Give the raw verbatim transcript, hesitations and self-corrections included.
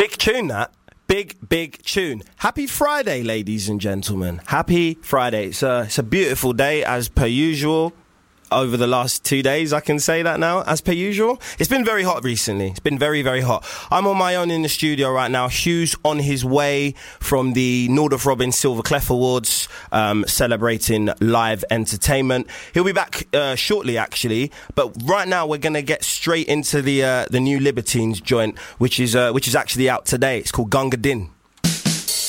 Big tune, that. Big, big tune. Happy Friday, ladies and gentlemen. Happy Friday. It's a, it's a beautiful day, as per usual. Over the last two days, I can say that now, as per usual. It's been very hot recently. It's been very, very hot. I'm on my own in the studio right now. Hugh's on his way from the Northrop Robin Silver Clef Awards, um, celebrating live entertainment. He'll be back uh, shortly, actually. But right now, we're going to get straight into the uh, the new Libertines joint, which is uh, which is actually out today. It's called Gunga Din.